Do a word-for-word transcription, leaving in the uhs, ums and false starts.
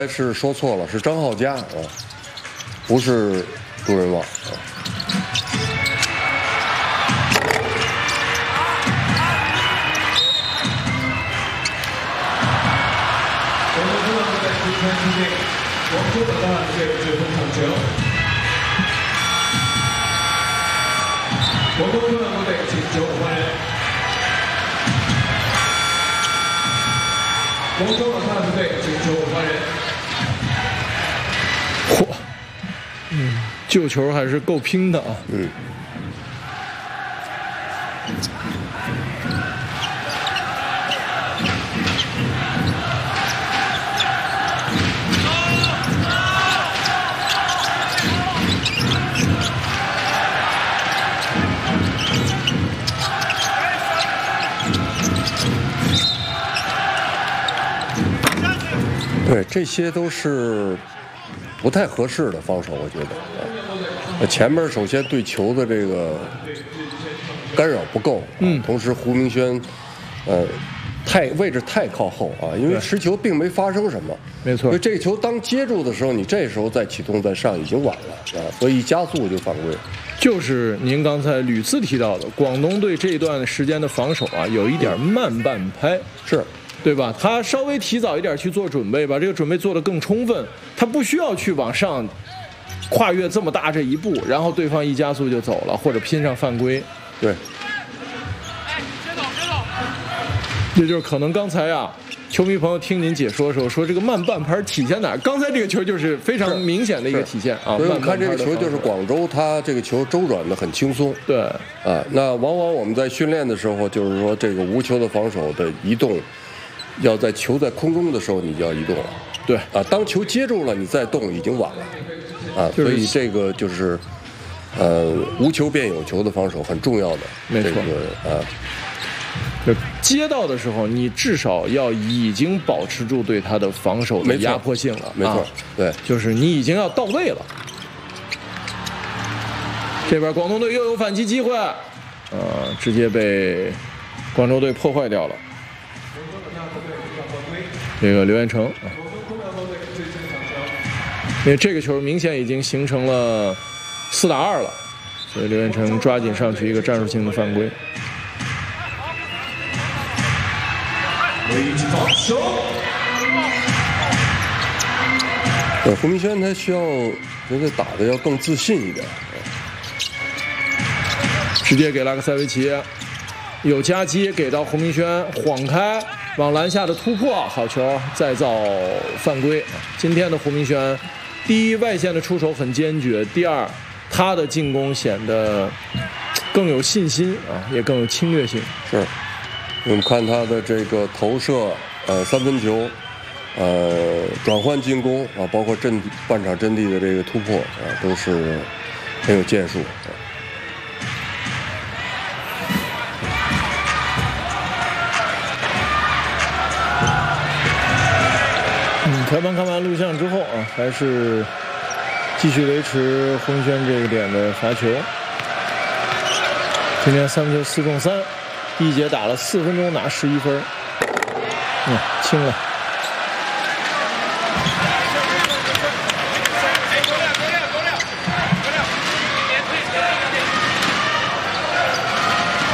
是说错了，是张浩佳啊，不是杜仁旺啊。 广东中国队主场出击，广州本大队最终场球。广东中国队请球换人。广州本大队请球换人。 嚯，嗯，救球还是够拼的啊。 嗯。对，这些都是不太合适的防守，我觉得。呃，前面首先对球的这个干扰不够，嗯，同时胡明轩，呃，太位置太靠后啊，因为持球并没发生什么， 没错。 所以这个球当接住的时候，你这时候再启动再上已经晚了啊，所以一加速就犯规。 就是您刚才屡次提到的，广东队这一段时间的防守啊，有一点慢半拍， 是。 对吧？他稍微提早一点去做准备，把这个准备做得更充分，他不需要去往上跨越这么大这一步，然后对方一加速就走了，或者拼上犯规。 对。 这就是可能刚才啊，球迷朋友听您解说的时候说这个慢半拍体现哪？刚才这个球就是非常明显的一个体现啊。 所以我们看这个球就是广州，他这个球周转的很轻松。 对。 啊，那往往我们在训练的时候，就是说这个无球的防守的移动。 要在球在空中的时候，你就要移动了。 对啊，当球接住了，你再动已经晚了。啊， 就是、 所以这个就是，呃，无球变有球的防守很重要的。 没错。 这个啊， 就接到的时候，你至少要已经保持住对他的防守的压迫性了。 没错。啊、对， 就是你已经要到位了。这边广东队又有反击机会，呃，直接被广州队破坏掉了。 这个刘彦成，因为这个球明显已经形成了四打二了，所以刘彦成抓紧上去一个战术性的犯规。 呃，胡明轩他需要觉得打的要更自信一点， 直接给拉克塞维奇，有夹击给到胡明轩，晃开。 往篮下的突破，好球，再造犯规。今天的胡明轩，第一外线的出手很坚决，第二他的进攻显得更有信心啊，也更有侵略性。 是，我们看他的这个投射，呃，三分球，呃，转换进攻啊，包括阵半场阵地的这个突破啊，都是很有建树。 裁判看完录像之后啊，还是继续维持胡明轩这个点的罚球。今天三分球四中三，一节打了四分钟拿十一分，嗯，轻了。